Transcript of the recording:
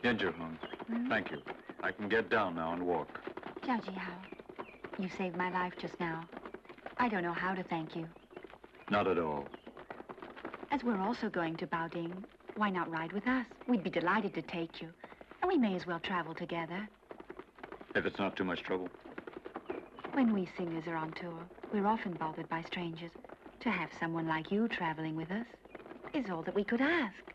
Yanjihong, thank you. I can get down now and walk. Zhao Jihao, you saved my life just now. I don't know how to thank you. Not at all. As we're also going to Baoding, why not ride with us? We'd be delighted to take you. And we may as well travel together. If it's not too much trouble. When we singers are on tour, we're often bothered by strangers. To have someone like you traveling with us is all that we could ask.